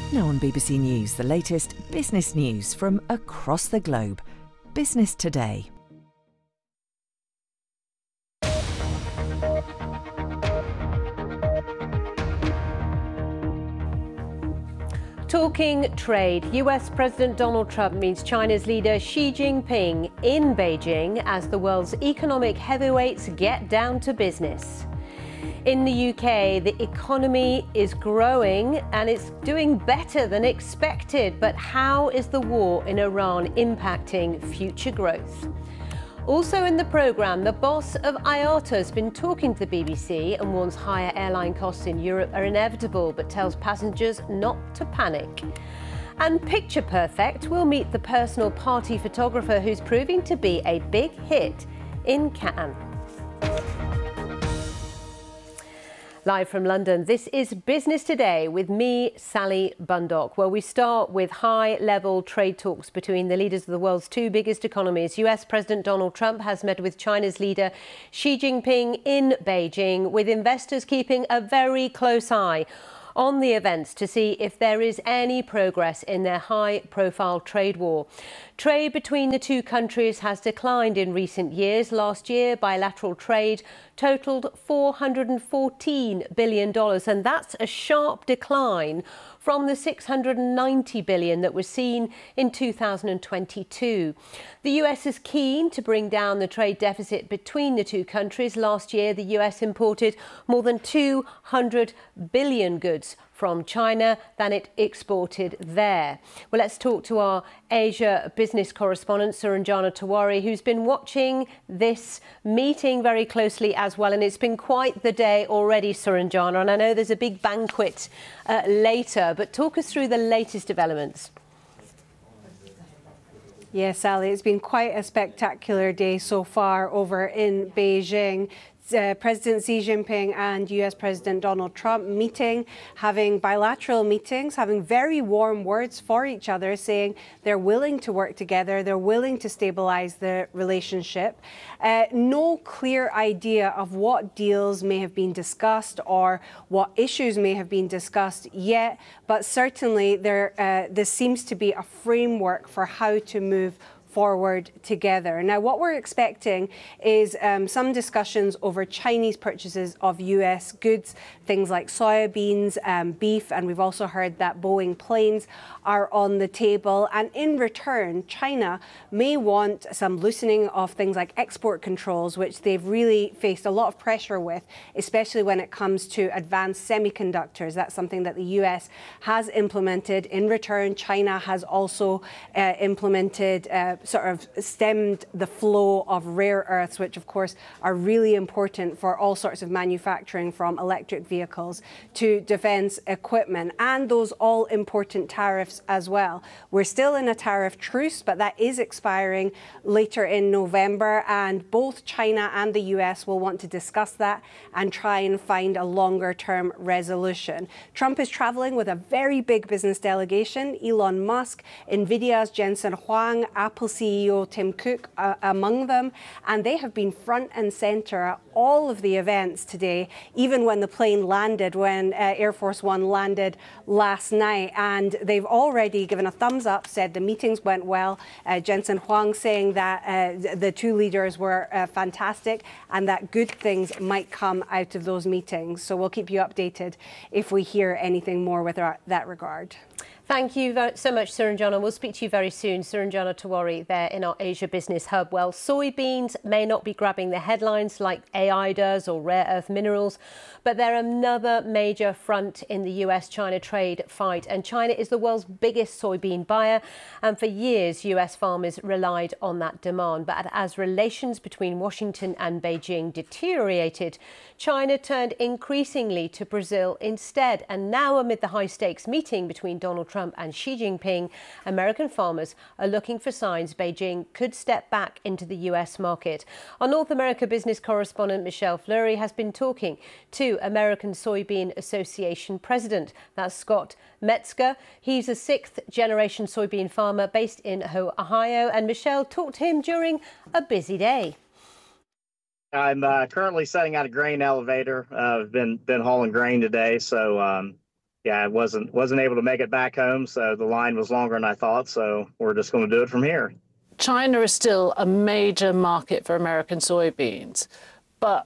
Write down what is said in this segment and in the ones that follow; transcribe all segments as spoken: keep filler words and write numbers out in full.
Now on B B C News, the latest business news from across the globe. Business Today. Talking trade, U S President Donald Trump meets China's leader Xi Jinping in Beijing as the world's economic heavyweights get down to business. In the U K, the economy is growing and it's doing better than expected. But how is the war in Iran impacting future growth? Also in the programme, the boss of I A T A has been talking to the B B C and warns higher airline costs in Europe are inevitable, but tells passengers not to panic. And Picture Perfect will meet the personal party photographer who's proving to be a big hit in Cannes. Live from London, this is Business Today with me, Sally Bundock, where we start with high-level trade talks between the leaders of the world's two biggest economies. U S President Donald Trump has met with China's leader Xi Jinping in Beijing, with investors keeping a very close eye on the events to see if there is any progress in their high-profile trade war. Trade between the two countries has declined in recent years. Last year, bilateral trade totaled four hundred fourteen billion dollars, and that's a sharp decline from the six hundred ninety billion dollars that was seen in two thousand twenty-two. The U S is keen to bring down the trade deficit between the two countries. Last year, the U S imported more than two hundred billion goods from China than it exported there. Well, let's talk to our Asia business correspondent, Suranjana Tewari, who's been watching this meeting very closely as well. And it's been quite the day already, Suranjana. And I know there's a big banquet uh, later, but talk us through the latest developments. Yes, Sally, it's been quite a spectacular day so far over in Beijing. Uh, President Xi Jinping and U S President Donald Trump meeting, having bilateral meetings, having very warm words for each other, saying they're willing to work together, they're willing to stabilize the relationship. Uh, no clear idea of what deals may have been discussed or what issues may have been discussed yet, but certainly there, uh, this seems to be a framework for how to move forward together. Now, what we're expecting is um, some discussions over Chinese purchases of U S goods, things like soybeans, um, beef, and we've also heard that Boeing planes are on the table. And in return, China may want some loosening of things like export controls, which they've really faced a lot of pressure with, especially when it comes to advanced semiconductors. That's something that the U S has implemented. In return, China has also uh, implemented uh, sort of stemmed the flow of rare earths, which of course are really important for all sorts of manufacturing, from electric vehicles to defence equipment, and those all important tariffs as well. We're still in a tariff truce, but that is expiring later in November, and both China and the U S will want to discuss that and try and find a longer term resolution. Trump is travelling with a very big business delegation: Elon Musk, Nvidia's Jensen Huang, Apple C E O Tim Cook uh, among them, and they have been front and centre at all of the events today, even when the plane landed, when uh, Air Force One landed last night. And they've already given a thumbs up, said the meetings went well. Uh, Jensen Huang saying that uh, the two leaders were uh, fantastic and that good things might come out of those meetings. So we'll keep you updated if we hear anything more with our, that regard. Thank you so much, Suranjana. We'll speak to you very soon. Suranjana Tewari there in our Asia Business Hub. Well, soybeans may not be grabbing the headlines like A I does or rare earth minerals, but they're another major front in the U S China trade fight. And China is the world's biggest soybean buyer. And for years, U S farmers relied on that demand. But as relations between Washington and Beijing deteriorated, China turned increasingly to Brazil instead. And now, amid the high-stakes meeting between Donald Trump and Xi Jinping, American farmers are looking for signs Beijing could step back into the U S market. Our North America business correspondent Michelle Fleury has been talking to American Soybean Association president, that's Scott Metzger. He's a sixth-generation soybean farmer based in Ohio, and Michelle talked to him during a busy day. I'm uh, currently setting out a grain elevator. Uh, I've been been hauling grain today, so um, yeah, I wasn't wasn't able to make it back home, so the line was longer than I thought. So we're just going to do it from here. China is still a major market for American soybeans, but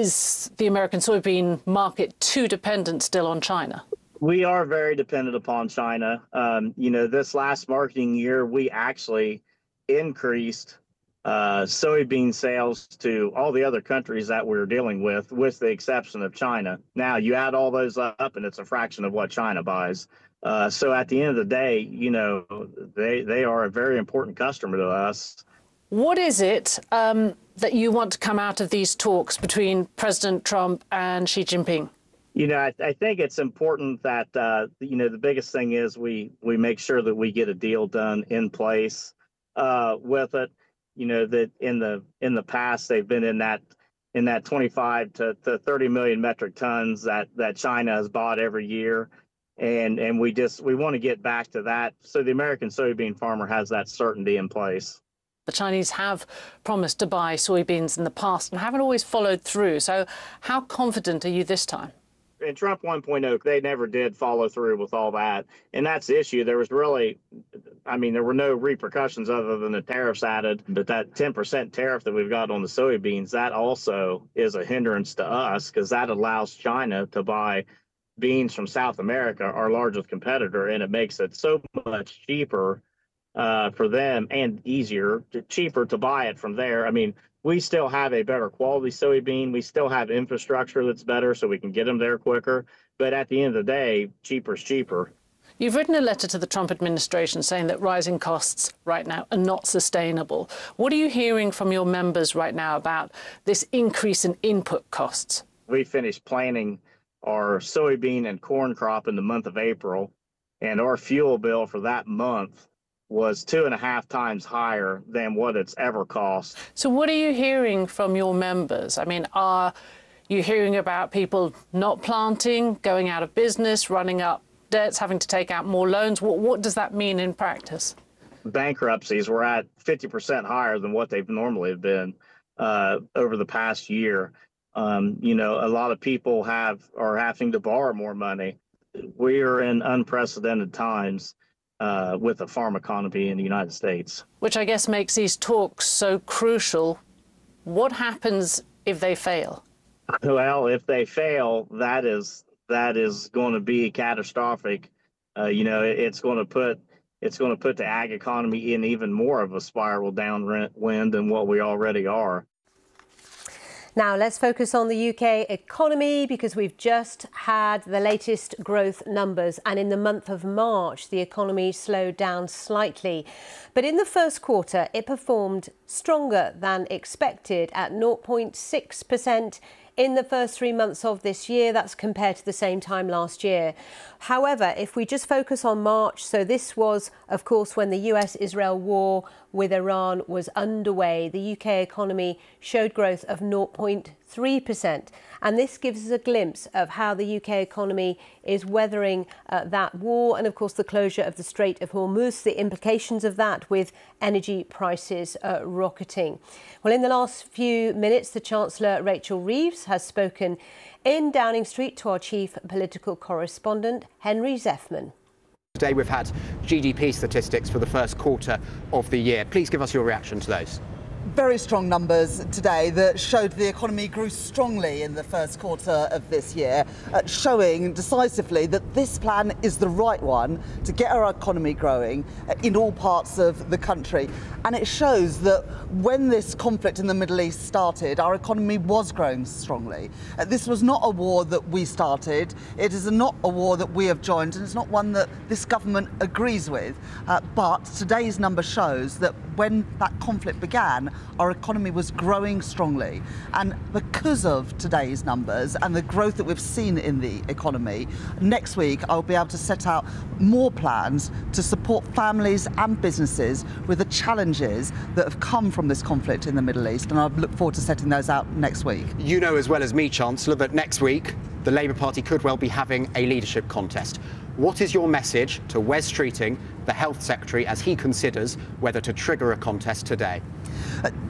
is the American soybean market too dependent still on China? We are very dependent upon China. Um, you know, this last marketing year, we actually increased uh, soybean sales to all the other countries that we're dealing with, with the exception of China. Now, you add all those up, and it's a fraction of what China buys. Uh, so at the end of the day, you know, they, they are a very important customer to us. What is it um, that you want to come out of these talks between President Trump and Xi Jinping? You know, I, I think it's important that, uh, you know, the biggest thing is we we make sure that we get a deal done in place uh, with it. You know, that in the in the past, they've been in that in that twenty-five to thirty million metric tons that that China has bought every year. And and we just we want to get back to that. So the American soybean farmer has that certainty in place. The Chinese have promised to buy soybeans in the past and haven't always followed through. So how confident are you this time? In Trump one point oh, they never did follow through with all that. And that's the issue. There was really, I mean, there were no repercussions other than the tariffs added. But that ten percent tariff that we've got on the soybeans, that also is a hindrance to us because that allows China to buy beans from South America, our largest competitor, and it makes it so much cheaper uh, for them and easier, to, cheaper to buy it from there. I mean, we still have a better quality soybean. We still have infrastructure that's better so we can get them there quicker. But at the end of the day, cheaper is cheaper. You've written a letter to the Trump administration saying that rising costs right now are not sustainable. What are you hearing from your members right now about this increase in input costs? We finished planting our soybean and corn crop in the month of April, and our fuel bill for that month was two and a half times higher than what it's ever cost. So what are you hearing from your members? I mean, are you hearing about people not planting, going out of business, running up debts, having to take out more loans? What, what does that mean in practice? Bankruptcies were at fifty percent higher than what they've normally have been uh, over the past year. Um, you know, a lot of people have are having to borrow more money. We are in unprecedented times uh, with the farm economy in the United States. Which I guess makes these talks so crucial. What happens if they fail? Well, if they fail, that is that is going to be catastrophic. Uh, you know, it, it's going to put it's going to put the ag economy in even more of a spiral downwind than what we already are. Now let's focus on the U K economy because we've just had the latest growth numbers, and in the month of March the economy slowed down slightly, but in the first quarter it performed stronger than expected at zero point six percent in the first three months of this year. That's compared to the same time last year. However, if we just focus on March, so this was, of course, when the U S Israel war with Iran was underway, the U K economy showed growth of zero point three percent. And this gives us a glimpse of how the U K economy is weathering uh, that war and, of course, the closure of the Strait of Hormuz, the implications of that with energy prices uh, rocketing. Well, in the last few minutes, the Chancellor, Rachel Reeves, has spoken in Downing Street to our chief political correspondent, Henry Zeffman. Today we've had G D P statistics for the first quarter of the year. Please give us your reaction to those. Very strong numbers today that showed the economy grew strongly in the first quarter of this year, uh, showing decisively that this plan is the right one to get our economy growing uh, in all parts of the country. And it shows that when this conflict in the Middle East started, our economy was growing strongly. Uh, this was not a war that we started. It is not a war that we have joined, and it's not one that this government agrees with. Uh, but today's number shows that when that conflict began, our economy was growing strongly. And because of today's numbers and the growth that we've seen in the economy, next week I'll be able to set out more plans to support families and businesses with the challenges that have come from this conflict in the Middle East. And I look forward to setting those out next week. You know as well as me, Chancellor, that next week the Labour Party could well be having a leadership contest. What is your message to Wes Streeting, the Health Secretary, as he considers whether to trigger a contest today? Uh,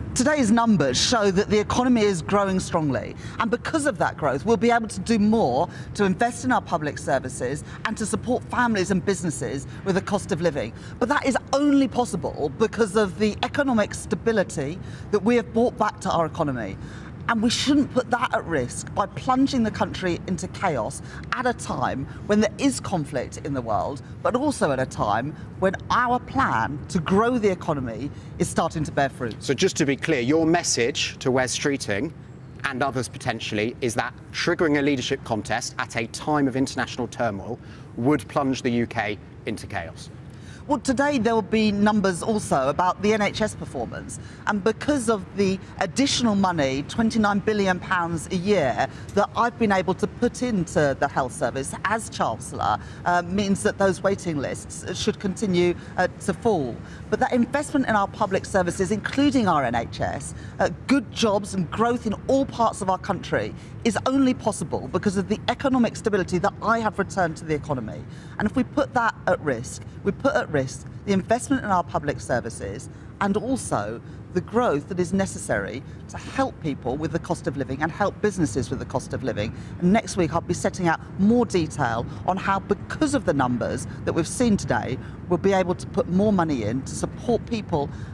Today's numbers show that the economy is growing strongly, and because of that growth we'll be able to do more to invest in our public services and to support families and businesses with the cost of living. But that is only possible because of the economic stability that we have brought back to our economy. And we shouldn't put that at risk by plunging the country into chaos at a time when there is conflict in the world, but also at a time when our plan to grow the economy is starting to bear fruit. So just to be clear, your message to Wes Streeting and others potentially is that triggering a leadership contest at a time of international turmoil would plunge the U K into chaos. Well, today there will be numbers also about the N H S performance, and because of the additional money, twenty-nine billion pounds a year, that I've been able to put into the health service as Chancellor, uh, means that those waiting lists should continue uh, to fall. But that investment in our public services, including our N H S, uh, good jobs and growth in all parts of our country is only possible because of the economic stability that I have returned to the economy. And if we put that at risk, we put at risk the investment in our public services and also the growth that is necessary to help people with the cost of living and help businesses with the cost of living. And next week I'll be setting out more detail on how, because of the numbers that we've seen today, we'll be able to put more money in to support people